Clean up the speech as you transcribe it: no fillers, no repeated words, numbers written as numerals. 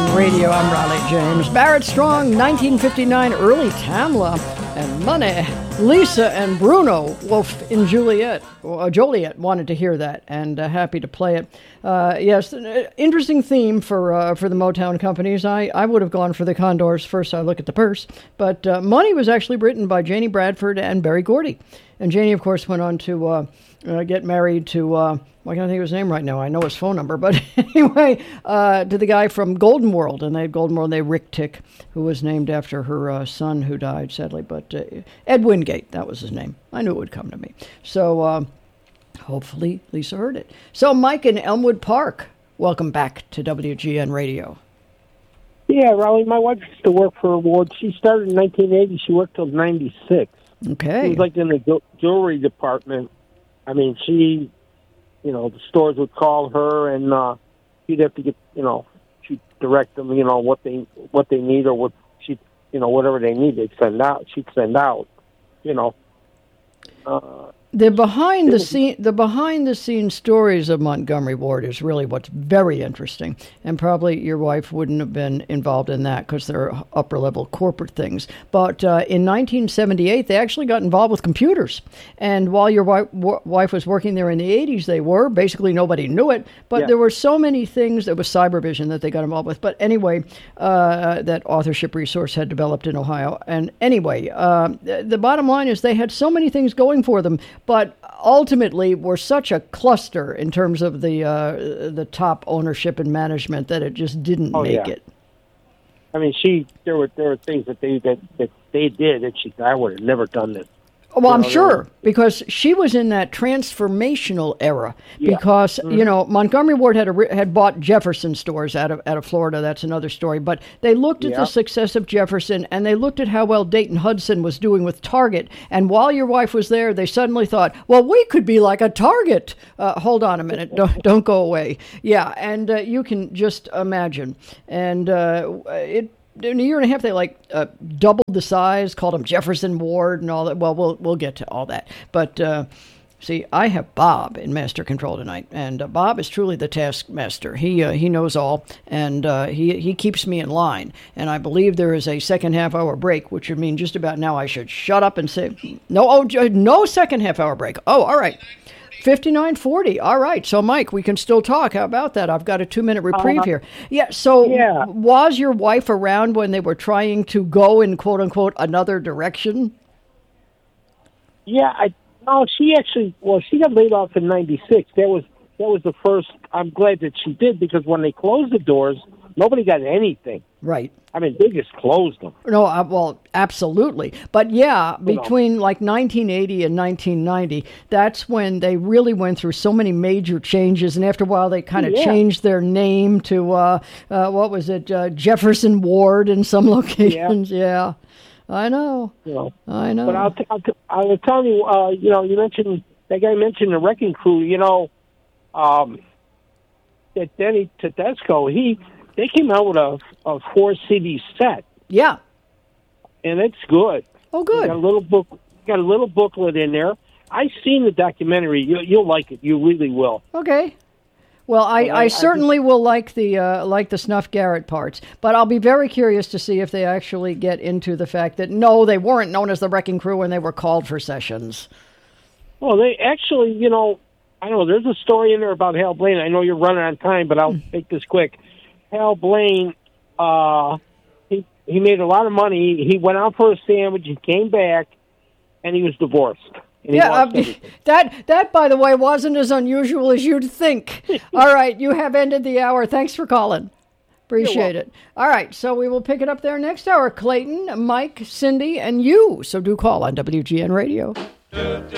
WGN Radio. I'm Riley James. Barrett Strong, 1959, early Tamla and Money. Lisa and Bruno Wolf in Joliet wanted to hear that, and happy to play it. Yes, interesting theme for the Motown companies. I would have gone for the Condors. First, I look at the purse, but Money was actually written by Janie Bradford and Berry Gordy, and Janie, of course, went on to get married to. I can't think of his name right now. I know his phone number, but anyway, to the guy from Golden World, and they had Golden World. They had Rick Tick, who was named after her son, who died sadly. But Ed Wingate, that was his name. I knew it would come to me. So hopefully Lisa heard it. So Mike in Elmwood Park, welcome back to WGN Radio. Yeah, Raleigh. My wife used to work for Ward. She started in 1980. She worked till 96. Okay. She was like in the jewelry department. I mean, she. The stores would call her, and she'd have to get, she'd direct them, what they need or what she, whatever they need, she'd send out. The behind the scenes stories of Montgomery Ward is really what's very interesting, and probably your wife wouldn't have been involved in that because they're upper level corporate things. But in 1978, they actually got involved with computers, and while your wife was working there in the 80s, they were basically nobody knew it, but there were so many things. There was Cybervision that they got involved with, but anyway, that authorship resource had developed in Ohio, and anyway, the bottom line is they had so many things going for them. But ultimately, we're such a cluster in terms of the top ownership and management that it just didn't make it. I mean, there were things that they did that she said, I would have never done this. Well, I'm sure, because she was in that transformational era. Yeah. Because Montgomery Ward had bought Jefferson stores out of Florida. That's another story. But they looked at the success of Jefferson, and they looked at how well Dayton Hudson was doing with Target. And while your wife was there, they suddenly thought, well, we could be like a Target. Hold on a minute, don't go away. Yeah, and you can just imagine, and in a year and a half, they doubled the size, called them Jefferson Ward and all that. Well, we'll get to all that. But see, I have Bob in Master Control tonight, and Bob is truly the taskmaster. He knows all, and he keeps me in line. And I believe there is a second half-hour break, which would mean just about now I should shut up and say no second half-hour break. Oh, all right. 59:40. All right. So, Mike, we can still talk. How about that? I've got a 2-minute reprieve here. Yeah. So, was your wife around when they were trying to go in "quote unquote" another direction? Yeah. She actually. Well, she got laid off in '96. That was the first. I'm glad that she did, because when they closed the doors, nobody got anything. Right. I mean, they just closed them. No, well, absolutely. But yeah, between 1980 and 1990, that's when they really went through so many major changes. And after a while, they kind of changed their name to, what was it, Jefferson Ward in some locations. Yeah. I know. I know. But I was telling you, you mentioned, that guy mentioned the Wrecking Crew, that Denny Tedesco, they came out with a 4-CD set. Yeah. And it's good. Oh, good. Got a little booklet in there. I've seen the documentary. You'll like it. You really will. Okay. Well, I certainly will like the Snuff Garrett parts, but I'll be very curious to see if they actually get into the fact that no, they weren't known as the Wrecking Crew when they were called for sessions. Well, they actually, I don't know. There's a story in there about Hal Blaine. I know you're running on time, but I'll make this quick. Hal Blaine, he made a lot of money. He went out for a sandwich. He came back, and he was divorced. That, by the way, wasn't as unusual as you'd think. All right, you have ended the hour. Thanks for calling. Appreciate it. All right, so we will pick it up there next hour. Clayton, Mike, Cindy, and you. So do call on WGN Radio.